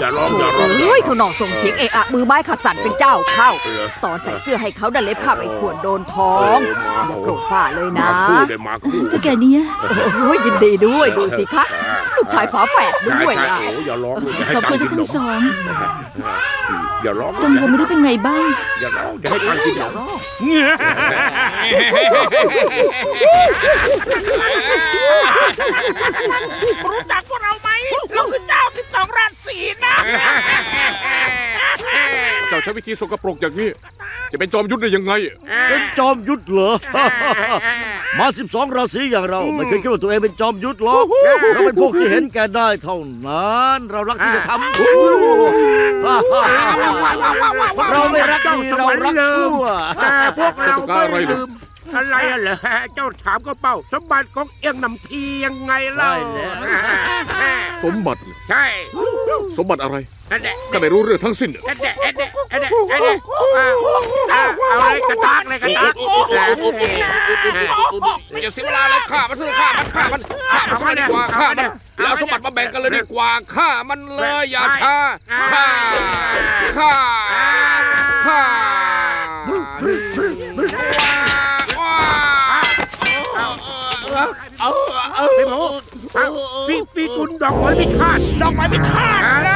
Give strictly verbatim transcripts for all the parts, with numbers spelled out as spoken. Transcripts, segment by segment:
อย่าร้องอย่าร้องเฮ้ยเขาหนองส่งเสียงเอะอะมือไม้ขัดสั่นเป็นเจ้าเข้าตอนใส่เสื้อให้เขาดันเล็บข้าไปข่วนโดนท้องอย่าโกรธป้าเลยนะมาคู่เลยมาคู่ก็แกเนี้ยโอ้ยยินดีด้วยดูสิคะลูกชายฝาแฝดด้วยอ่ะอย่าร้องเลยจะให้ขอบคุณทั้งสองอย่าร้องกังวลไม่รู้เป็นไงบ้างอย่าร้องจะให้ตังค์กินอย่าร้องรู้จักพวกเราไหมเราคือเจ้าสิบสองราศีนะเจ้าใช้วิธีสกปรกอย่างนี้จะเป็นจอมยุทธได้ยังไงเป็นจอมยุทธเหรอมาสิบสองราศีอย่างเราไม่เคยคิดว่าตัวเองเป็นจอมยุทธหรอกเราเป็นพวกที่เห็นแก่ได้เท่านั้นเรารักที่จะทำชั่วเราไม่รักดีเรารักชั่วแต่พวกเราไม่ลืมอะไรเหรอเจ้าถามก็เป้าสมบัติของเอียงนำทียังไงเล่าสมบัติใช่สมบัติอะไรก็ไม่รู้เรื่องทั้งสิ้นเอ็ดเด็ดเอ็ดเด็ดเอ็ดเด็ดเอ็ดเด็ดเอาเลยกระตากเลยกระตากอย่าเสียเวลาเลยฆ่ามันเถอะฆ่ามันฆ่ามันฆ่ามันดีกว่าฆ่ามันแล้วสมบัติมาแบ่งกันเลยดีกว่าฆ่ามันเลยอย่าช้าฆ่าฆ่าฆ่าพี่หมูพี่พี่ตุนดอกไม้พิฆาตดอกไม้พิฆาตนะ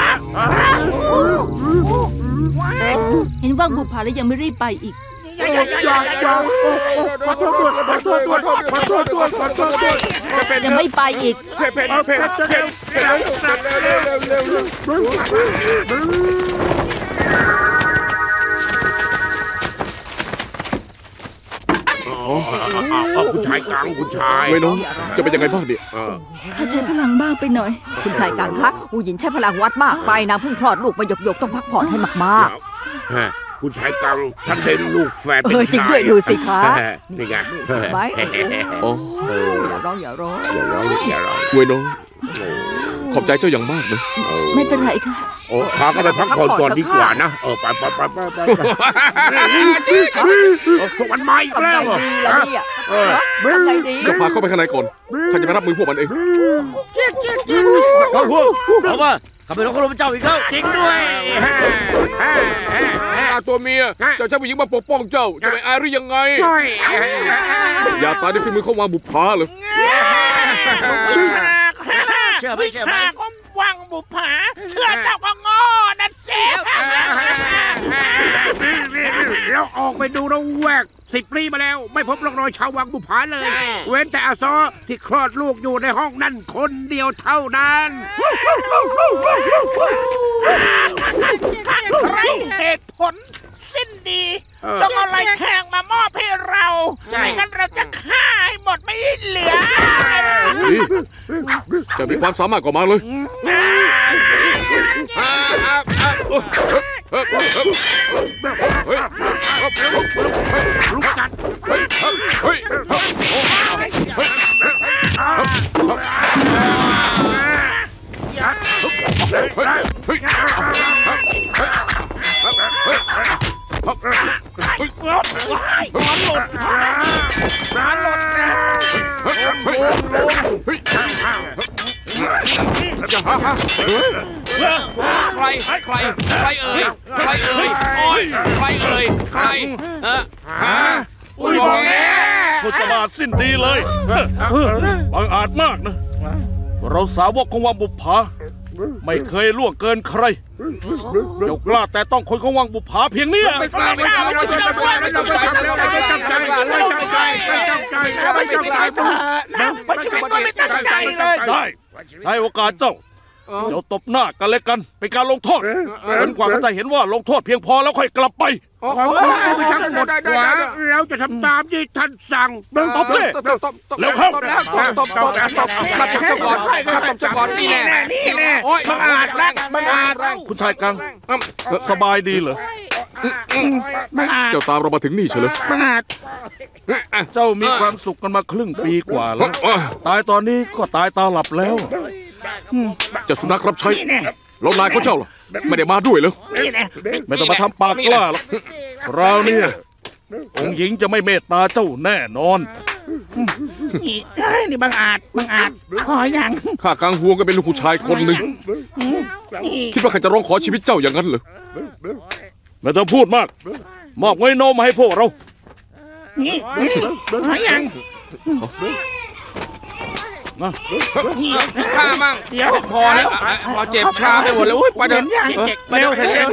เห็นว่างบุพผาแล้วยังไม่รีบไปอีกอย่าอย่าอย่าขอโทษด้วยขอโทษด้วยขอโทษด้วยขอโทษด้วยยังไม่ไปอีกเพ่เพ่เพ่เพ่คุณชายกลางคุณชายไม่น้องจะเป็นยังไงบ้างเนี่ยข้าใช้พลังมากไปหน่อยคุณชายกลางคะอูหยินใช้พลังวัดมากไปนางเพิ่งคลอดลูกมาหยกๆต้องพักผ่อนให้มากๆคุณชายกลางท่านเป็นลูกแฝดเป็นชายจริงด้วยดูสิคะนี่ไงไว้อย่าร้องอย่าร้องอย่าร้องอย่าร้องเว้ยน้องขอบใจเจ้าอย่างมากนะไม่เป็นไรค่ะโอ้พาก็ไปพักผ่อนก่อนดีกว่านะเออไปไปไปไปไปพวกมันมาอีกแล้วทำไงดีล่ะเนี่ยทำไงดีจะพาเข้าไปข้างในก่อนข้าจะไปรับมือพวกมันเองเอาพวกเอามาข้าไปร้องขอพระเจ้าอีกแล้วจริงด้วยตัวเมียเจ้าใช้ผู้หญิงมาปกป้องเจ้าจะไปอายหรือยังไงใช่อย่าตายด้วยฝีมือเขาวางบุปผาเลยวิชาของวังบุปผาเชื่อเจ้าก็งอนั่นเสียแล้วออกไปดูระแวกสิบปีมาแล้วไม่พบร่องรอยชาววังบุปผาเลยเว้นแต่อาซอที่คลอดลูกอยู่ในห้องนั่นคนเดียวเท่านั้นไรเหตุผลสิ้นดีต้องเอาอะไรแข่งมามอบให้เราไม่งั้นเราจะฆ่าให้หมดไม่เหลือจะมีความสามารถก็มาเลยลูกกัดเฮ้ยเฮ้ยมันหลุดมันหลุดใครใครใครเอ่ยใครเอ่ยโอ้ยใครเอ่ยใครเออฮะอุ้ยบอกแง่พุทธบาทสิ้นดีเลยบังอาจมากนะเราสาวกของวังบุปผาไม่เคยล่วงเกินใครเจ้ากล้าแต่ต้องคนของวังบุปผาเพียงนี้ไม่กล้าไม่กล้าไม่กล้าไม่กล้าไม่กล้าไม่กล้าไม่กล้าไม่กล้าไม่กล้าไม่กล้าไม่กล้าไม่กล้าไม่ชีวิตก็ไม่ตั้งใจเลยได้ใช้โอกาสเจ้าเดี๋ยวตบหน้ากันเลยกันเป็นการลงโทษจนกว่าเขาจะเห็นว่าลงโทษเพียงพอแล้วค่อยกลับไปขอไปทั้งหมดกว่าแล้วจะทำตามที่ท่านสั่งตบสิแล้วเข้าแล้วตบตบตบตบขัดจักรก่อนขัดจักรก่อนนี่แน่นี่แน่โอ้ยมันอาจแรงมันอาจแรงคุณชายกังสบายดีเหรอเจ้าตามเรามาถึงนี่เฉยเลยเจ้ามีความสุขกันมาครึ่งปีกว่าแล้วตายตอนนี้ก็ตายตาหลับแล้วจะสุนัขรับใช้แล้วนายเขาเจ้าล่ะไม่ได้มาด้วยเหรอไม่ต้องมาทำปากกล้าหรอกเราเนี่ยองค์หญิงจะไม่เมตตาเจ้าแน่นอนนี่เอ้ยนี่บังอาจบังอาจขออย่างข้ากังหัวก็เป็นลูกผู้ชายคนหนึ่งนี่คิดว่าข้าจะร้องขอชีวิตเจ้าอย่างนั้นเหรอไม่ต้องพูดมาก มอบเงินโนมมาให้พวกเรานี่นี่ขออย่างนะข้ามั่งเดี๋ยวพอแล้วพอเจ็บชาไปหมดแล้วโอ๊ยไปเดินอย่างไปเดินไปเดิน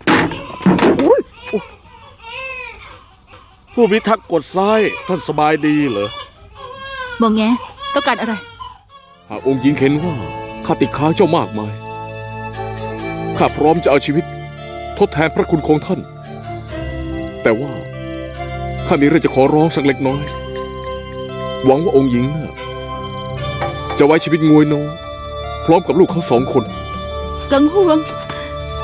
ผู้พิทักษ์กดซ้ายท่านสบายดีเหรอมองแงต้องการอะไรหากองค์หญิงเห็นว่าข้าติดค้างเจ้ามากมาย ข้าพร้อมจะเอาชีวิต ทดแทนพระคุณของท่าน แต่ว่าข้ามีเรื่องจะขอร้องสักเล็กน้อย หวังว่าองค์หญิงน่ะจะไว้ชีวิตงวยโนพร้อมกับลูกเขาสองคนกังห่วง